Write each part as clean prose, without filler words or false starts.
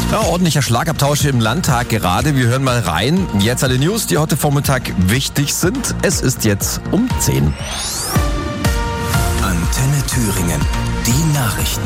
Ja, ordentlicher Schlagabtausch im Landtag gerade. Wir hören mal rein. Jetzt alle News, die heute Vormittag wichtig sind. Es ist jetzt um 10. Antenne Thüringen. Die Nachrichten.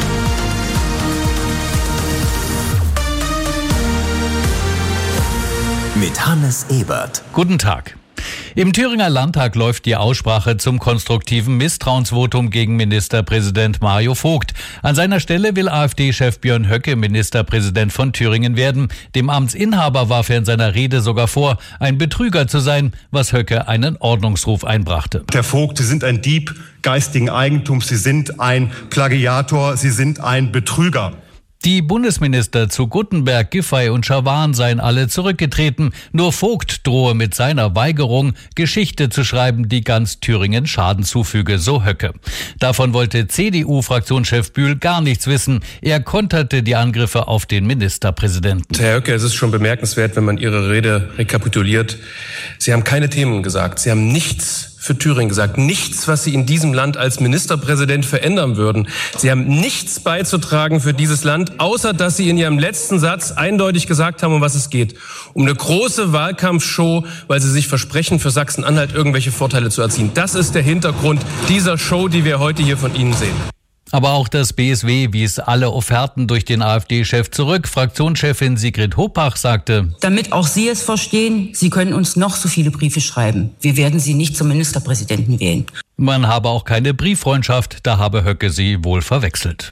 Mit Hannes Ebert. Guten Tag. Im Thüringer Landtag läuft die Aussprache zum konstruktiven Misstrauensvotum gegen Ministerpräsident Mario Vogt. An seiner Stelle will AfD-Chef Björn Höcke Ministerpräsident von Thüringen werden. Dem Amtsinhaber warf er in seiner Rede sogar vor, ein Betrüger zu sein, was Höcke einen Ordnungsruf einbrachte. Herr Vogt, Sie sind ein Dieb geistigen Eigentums, Sie sind ein Plagiator, Sie sind ein Betrüger. Die Bundesminister zu Guttenberg, Giffey und Schawan seien alle zurückgetreten. Nur Vogt drohe mit seiner Weigerung, Geschichte zu schreiben, die ganz Thüringen Schaden zufüge, so Höcke. Davon wollte CDU-Fraktionschef Bühl gar nichts wissen. Er konterte die Angriffe auf den Ministerpräsidenten. Herr Höcke, es ist schon bemerkenswert, wenn man Ihre Rede rekapituliert. Sie haben keine Themen gesagt. Sie haben nichts für Thüringen gesagt. Nichts, was Sie in diesem Land als Ministerpräsident verändern würden. Sie haben nichts beizutragen für dieses Land, außer dass Sie in Ihrem letzten Satz eindeutig gesagt haben, um was es geht. Um eine große Wahlkampfshow, weil Sie sich versprechen, für Sachsen-Anhalt irgendwelche Vorteile zu erzielen. Das ist der Hintergrund dieser Show, die wir heute hier von Ihnen sehen. Aber auch das BSW wies alle Offerten durch den AfD-Chef zurück. Fraktionschefin Sigrid Hopach sagte: Damit auch Sie es verstehen, Sie können uns noch so viele Briefe schreiben. Wir werden Sie nicht zum Ministerpräsidenten wählen. Man habe auch keine Brieffreundschaft, da habe Höcke sie wohl verwechselt.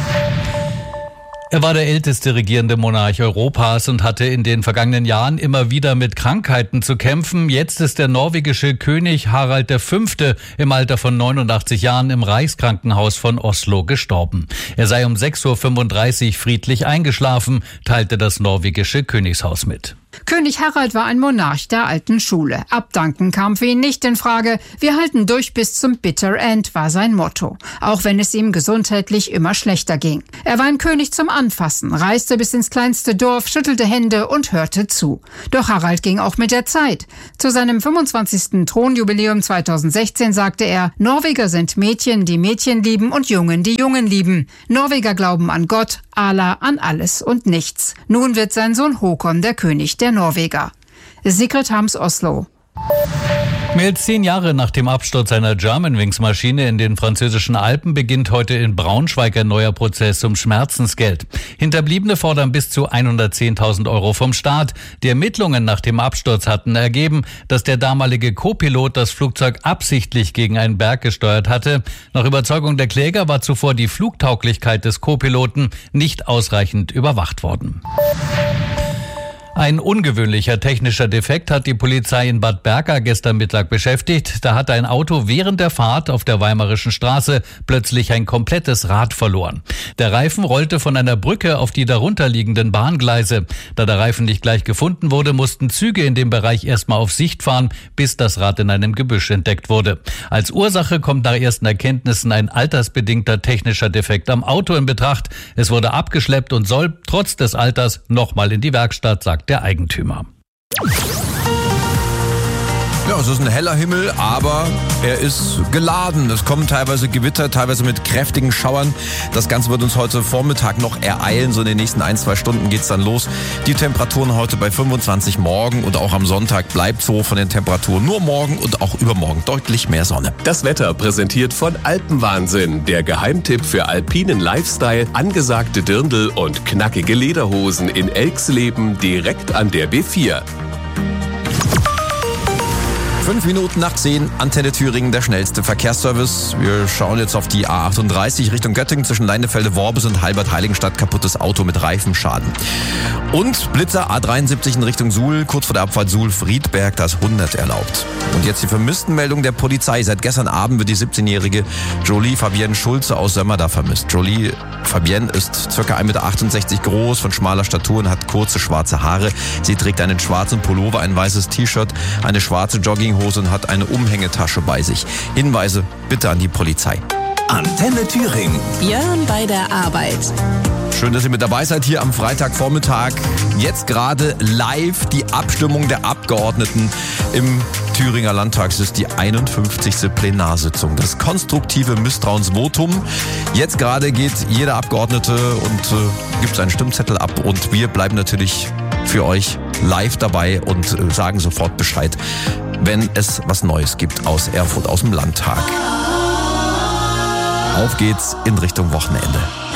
Er war der älteste regierende Monarch Europas und hatte in den vergangenen Jahren immer wieder mit Krankheiten zu kämpfen. Jetzt ist der norwegische König Harald V. im Alter von 89 Jahren im Reichskrankenhaus von Oslo gestorben. Er sei um 6.35 Uhr friedlich eingeschlafen, teilte das norwegische Königshaus mit. König Harald war ein Monarch der alten Schule. Abdanken kam für ihn nicht in Frage. Wir halten durch bis zum Bitter End, war sein Motto. Auch wenn es ihm gesundheitlich immer schlechter ging. Er war ein König zum Anfassen, reiste bis ins kleinste Dorf, schüttelte Hände und hörte zu. Doch Harald ging auch mit der Zeit. Zu seinem 25. Thronjubiläum 2016 sagte er: Norweger sind Mädchen, die Mädchen lieben, und Jungen, die Jungen lieben. Norweger glauben an Gott, Allah, an alles und nichts. Nun wird sein Sohn Håkon der König der Norweger. Sigrid Harms, Oslo. Mehr als 10 Jahre nach dem Absturz einer Germanwings-Maschine in den französischen Alpen beginnt heute in Braunschweig ein neuer Prozess um Schmerzensgeld. Hinterbliebene fordern bis zu 110.000 € vom Staat. Die Ermittlungen nach dem Absturz hatten ergeben, dass der damalige Co-Pilot das Flugzeug absichtlich gegen einen Berg gesteuert hatte. Nach Überzeugung der Kläger war zuvor die Flugtauglichkeit des Co-Piloten nicht ausreichend überwacht worden. Ein ungewöhnlicher technischer Defekt hat die Polizei in Bad Berka gestern Mittag beschäftigt. Da hatte ein Auto während der Fahrt auf der Weimarischen Straße plötzlich ein komplettes Rad verloren. Der Reifen rollte von einer Brücke auf die darunterliegenden Bahngleise. Da der Reifen nicht gleich gefunden wurde, mussten Züge in dem Bereich erstmal auf Sicht fahren, bis das Rad in einem Gebüsch entdeckt wurde. Als Ursache kommt nach ersten Erkenntnissen ein altersbedingter technischer Defekt am Auto in Betracht. Es wurde abgeschleppt und soll trotz des Alters nochmal in die Werkstatt, sagt der Eigentümer. Ja, es ist ein heller Himmel, aber er ist geladen. Es kommen teilweise Gewitter, teilweise mit kräftigen Schauern. Das Ganze wird uns heute Vormittag noch ereilen. So in den nächsten 1-2 Stunden geht's dann los. Die Temperaturen heute bei 25, morgen und auch am Sonntag bleibt so von den Temperaturen. Nur morgen und auch übermorgen deutlich mehr Sonne. Das Wetter präsentiert von Alpenwahnsinn. Der Geheimtipp für alpinen Lifestyle, angesagte Dirndl und knackige Lederhosen in Elxleben direkt an der B4. 5 Minuten nach 10, Antenne Thüringen, der schnellste Verkehrsservice. Wir schauen jetzt auf die A38 Richtung Göttingen zwischen Leinefelde-Worbis und Halbert-Heiligenstadt. Kaputtes Auto mit Reifenschaden. Und Blitzer A73 in Richtung Suhl, kurz vor der Abfahrt Suhl-Friedberg, da ist 100 erlaubt. Und jetzt die Vermisstenmeldung der Polizei. Seit gestern Abend wird die 17-jährige Jolie Fabienne Schulze aus Sömmerda vermisst. Jolie Fabienne ist ca. 1,68 Meter groß, von schmaler Statur und hat kurze schwarze Haare. Sie trägt einen schwarzen Pullover, ein weißes T-Shirt, eine schwarze Jogginghose und hat eine Umhängetasche bei sich. Hinweise bitte an die Polizei. Antenne Thüringen. Björn bei der Arbeit. Schön, dass ihr mit dabei seid hier am Freitagvormittag. Jetzt gerade live die Abstimmung der Abgeordneten im Thüringer Landtags ist die 51. Plenarsitzung. Das konstruktive Misstrauensvotum. Jetzt gerade geht jeder Abgeordnete und gibt seinen Stimmzettel ab. Und wir bleiben natürlich für euch live dabei und sagen sofort Bescheid, wenn es was Neues gibt aus Erfurt, aus dem Landtag. Auf geht's in Richtung Wochenende.